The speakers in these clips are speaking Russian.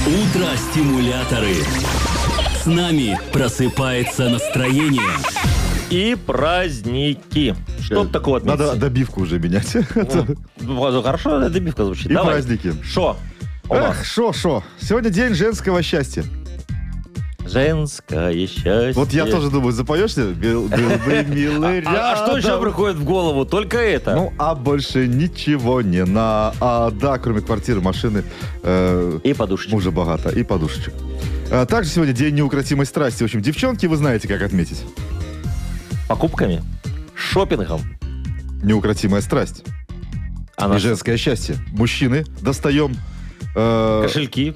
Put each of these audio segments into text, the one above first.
Утро-стимуляторы. С нами просыпается настроение. И праздники. Что б такого отметить? Надо добивку уже менять. Хорошо, добивка звучит. И Давай. праздники. Шо? У нас Эх, шо. Сегодня день женского счастья. женское счастье. Вот я тоже думаю, запоешься? Был бы милый А что еще рядом. приходит в голову? Только это. Ну, а больше ничего не надо, кроме квартиры, машины. И подушечки. Мужа богато, и подушечек. Также сегодня день неукротимой страсти. В общем, девчонки, вы знаете, как отметить. Покупками, шопингом. Неукротимая страсть. А И женское счастье. Мужчины, достаем... кошельки.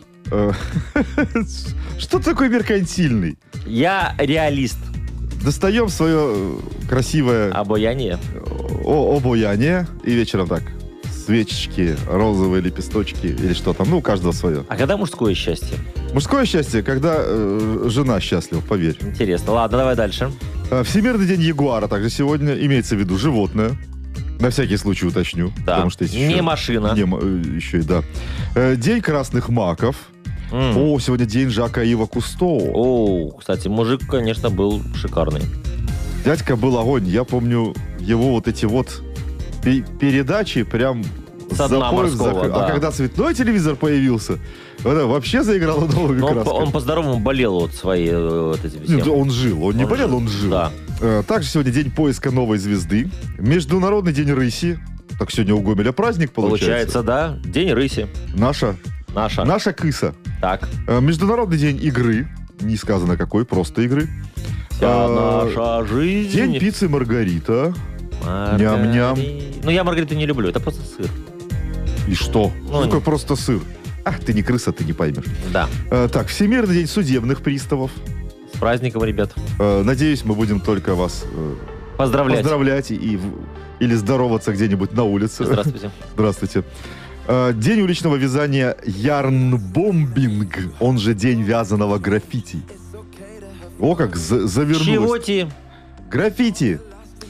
Что такое меркантильный? Я реалист. Достаем свое красивое Обаяние. обаяние. И вечером так. Свечечки, розовые лепесточки или что там. Ну, у каждого свое. А когда мужское счастье? Мужское счастье, когда жена счастлива, поверь. Интересно. Ладно, давай дальше. Всемирный день ягуара также сегодня. Имеется в виду животное. На всякий случай уточню. Да. Потому что есть Не еще, машина. еще и да. День красных маков. О, сегодня день Жака Ива Кусто. О, кстати, мужик, конечно, был шикарный. Дядька был огонь. Я помню его вот эти вот передачи прям Со дна морского, да. А когда цветной телевизор появился, это вообще заиграло новыми Но красками. он по-здоровому болел вот свои вот эти все. Нет, он жил. Он не болел, жил. он жил. Да. Также сегодня день поиска новой звезды. Международный день рыси. Так сегодня у Гомеля праздник получается. Получается, да. День рыси. Наша кыса. Так. Международный день игры. Не сказано какой, просто игры. Вся наша жизнь. День пиццы Маргарита. Ням-ням. Ну, я маргариту не люблю, это просто сыр. И что? Ну, Такое просто сыр. Ах, ты не крыса, ты не поймешь. Да. Так, Всемирный день судебных приставов. С праздником, ребят. Надеюсь, мы будем только вас Поздравлять. или здороваться где-нибудь на улице. Здравствуйте. Здравствуйте. День уличного вязания ярнбомбинг, он же день вязаного граффити. О, как завернулось. Чего-ти? Граффити.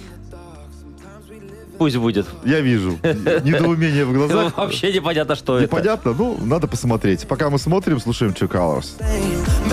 Пусть будет. Я вижу. Недоумение в глазах. Вообще непонятно, что это. Непонятно? Ну, надо посмотреть. Пока мы смотрим, слушаем Two Colors.